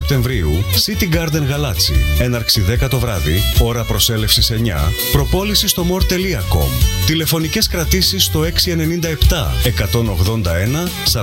Σεπτεμβρίου, City Garden Γαλάτσι. Έναρξη 10 το βράδυ, ώρα προσέλευσης 9, προπόληση στο more.com. Τηλεφωνικές κρατήσεις στο 697 181